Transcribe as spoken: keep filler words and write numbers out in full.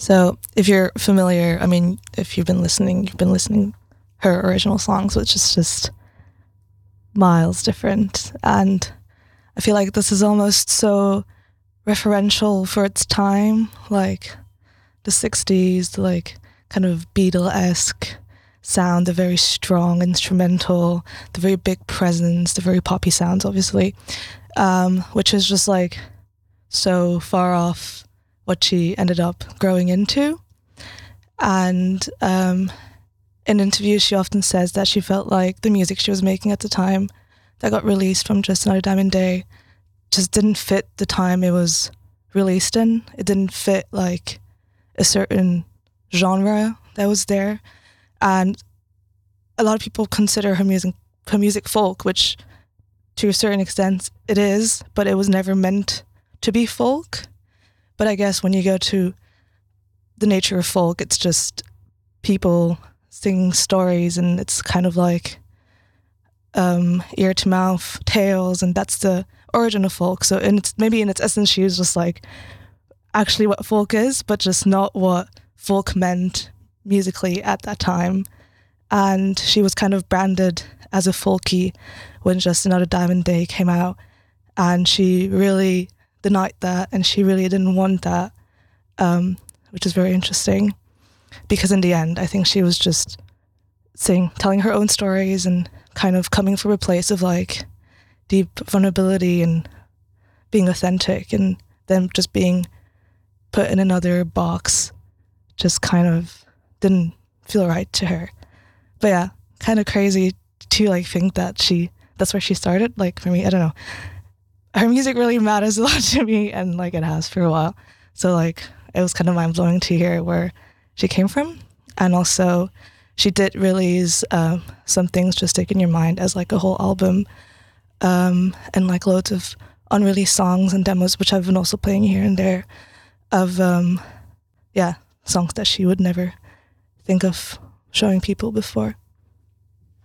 So if you're familiar, I mean, if you've been listening, you've been listening her original songs, which is just miles different. And I feel like this is almost so referential for its time, like the sixties, the like kind of Beatle-esque sound, the very strong instrumental, the very big presence, the very poppy sounds, obviously, um, which is just like so far off what she ended up growing into. And um, in interviews, she often says that she felt like the music she was making at the time that got released from Just Another Diamond Day just didn't fit the time it was released in. It didn't fit like a certain genre that was there. And a lot of people consider her music her music folk, which to a certain extent it is, but it was never meant to be folk. But I guess when you go to the nature of folk, it's just people singing stories, and it's kind of like um, ear to mouth tales, and that's the origin of folk. So in its, maybe in its essence, she was just like actually what folk is, but just not what folk meant musically at that time. And she was kind of branded as a folkie when Just Another Diamond Day came out, and she really denied that, and she really didn't want that, um, which is very interesting, because in the end, I think she was just saying, telling her own stories and kind of coming from a place of like deep vulnerability and being authentic, and then just being put in another box just kind of didn't feel right to her. But yeah, kind of crazy to like think that she, that's where she started. Like for me, I don't know. Her music really matters a lot to me, and like it has for a while. So like it was kind of mind blowing to hear where she came from. And also she did release um, Some Things Just Stick in Your Mind as like a whole album, um, and like loads of unreleased songs and demos, which I've been also playing here and there, of um, yeah, songs that she would never think of showing people before.